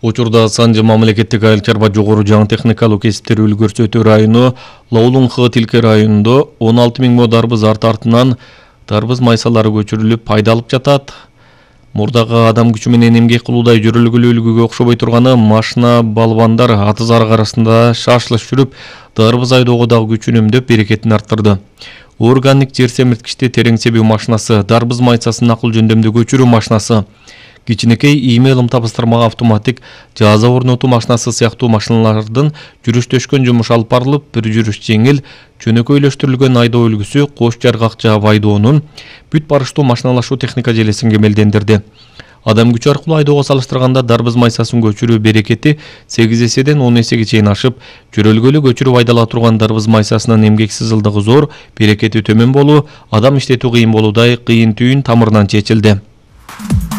Учурда Санжы мамлекеттик айыл чарба жогору жаңы техникалык кесиптерди көрсөтүү району Лаулун-Хы Тилке районунда 16 000 мо дарбыз артынан дарбыз майсалары көчүрүлүп пайда алып жатат. Мурдагы адам күчү менен эмгек кылуудай жүрөлгүлүү үлгүгө окшобой турганы машина балбандар аты зарык арасында шашылыш жүрүп, дарбыз айдоого дагы күчүн үнөмдөп берекетин арттырды. Органик жер семирткичти терең себүү машинасы, дарбыз майсасын акыл жөндөмдө көчүрүү машинасы, кичинекей ийме ылым табыстырмага автоматик жаза орнотуу машинасы сыяктуу машиналардын жүрүштөшкөн жумуш алып барылып, бир жүрүш жеңил, чөнөкөйлөштүрүлгөн айдоо үлгүсү кош жаргак жаап айдоонун бүт барыштуу машиналашуу техника желесин кемелдендирди. Адам күчү аркылуу айдоого салыштырганда дарбыз майсасын көчүрүү берекети 8 эседен 10 эсеге чейин ашып, жүрөлгөлүү көчүрүп айдала турган дарбыз майсасынын эмгексиз ылдыгы зор, берекети төмөн болуу, адам иштетүү кыйын болуудай кыйын түйүн тамырынан чечилди.